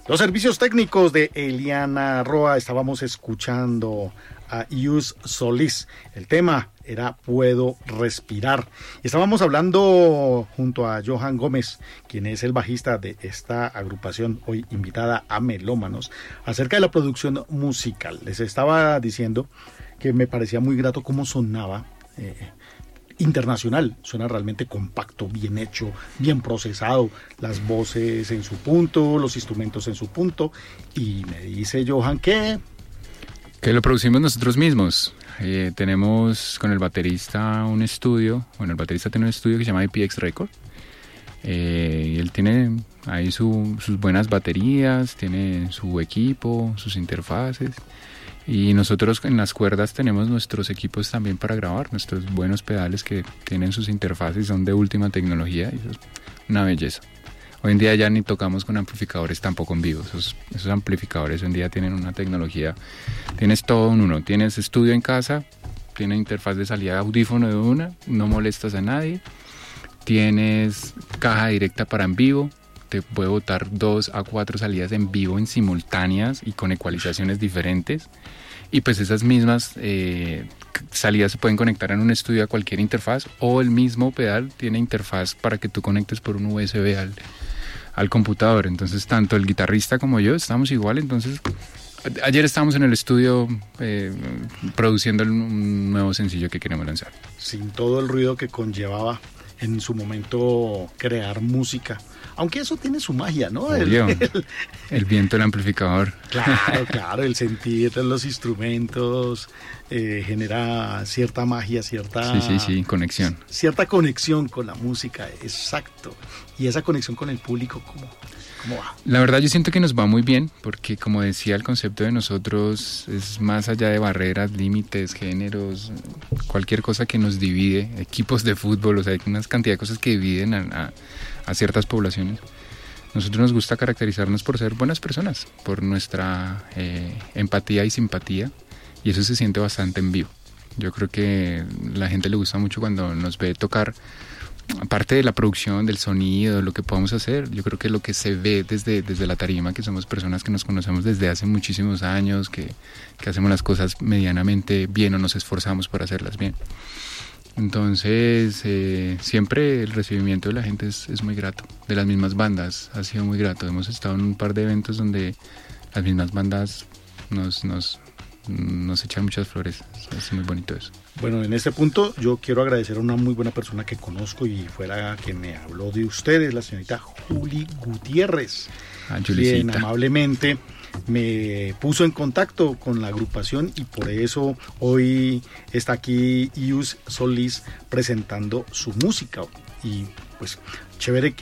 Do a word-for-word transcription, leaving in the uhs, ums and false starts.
Los servicios técnicos de Eliana Roa. Estábamos escuchando a Ius Solís. El tema era Puedo Respirar. Estábamos hablando junto a Johan Gómez, quien es el bajista de esta agrupación, hoy invitada a Melómanos, acerca de la producción musical. Les estaba diciendo que me parecía muy grato cómo sonaba eh, internacional. Suena realmente compacto, bien hecho, bien procesado, las voces en su punto, los instrumentos en su punto. Y me dice Johan que... Que lo producimos nosotros mismos. Eh, tenemos con el baterista un estudio, bueno, el baterista tiene un estudio que se llama I P X Record. Eh, y él tiene ahí su, sus buenas baterías, tiene su equipo, sus interfaces. Y nosotros en las cuerdas tenemos nuestros equipos también para grabar, nuestros buenos pedales que tienen sus interfaces, son de última tecnología y eso es una belleza. Hoy en día ya ni tocamos con amplificadores tampoco en vivo, esos, esos amplificadores hoy en día tienen una tecnología, tienes todo en uno, tienes estudio en casa, tienes interfaz de salida de audífono de una, no molestas a nadie, tienes caja directa para en vivo, te puede botar dos a cuatro salidas en vivo en simultáneas y con ecualizaciones diferentes. Y pues esas mismas eh, salidas se pueden conectar en un estudio a cualquier interfaz, o el mismo pedal tiene interfaz para que tú conectes por un U S B al, al computador. Entonces tanto el guitarrista como yo estamos igual. Entonces ayer estábamos en el estudio eh, produciendo un nuevo sencillo que queremos lanzar. Sin todo el ruido que conllevaba en su momento crear música. Aunque eso tiene su magia, ¿no? El, el, el viento del amplificador. Claro, claro, el sentir los instrumentos eh, genera cierta magia, cierta... Sí, sí, sí, conexión. Cierta conexión con la música, exacto. Y esa conexión con el público, ¿cómo, cómo va? La verdad yo siento que nos va muy bien, porque como decía, el concepto de nosotros es más allá de barreras, límites, géneros, cualquier cosa que nos divide, equipos de fútbol, o sea, hay una cantidad de cosas que dividen a... a a ciertas poblaciones. Nosotros nos gusta caracterizarnos por ser buenas personas, por nuestra eh, empatía y simpatía, y eso se siente bastante en vivo. Yo creo que a la gente le gusta mucho cuando nos ve tocar, aparte de la producción, del sonido, de lo que podamos hacer. Yo creo que lo que se ve desde, desde la tarima, que somos personas que nos conocemos desde hace muchísimos años, que, que hacemos las cosas medianamente bien o nos esforzamos por hacerlas bien. Entonces, eh, siempre el recibimiento de la gente es, es muy grato. De las mismas bandas ha sido muy grato. Hemos estado en un par de eventos donde las mismas bandas nos, nos, nos echan muchas flores. Es muy bonito eso. Bueno, en este punto yo quiero agradecer a una muy buena persona que conozco y fue la que me habló de ustedes, la señorita Juli Gutiérrez, ah, quien amablemente me puso en contacto con la agrupación y por eso hoy está aquí Ius Solís presentando su música. Y pues chévere que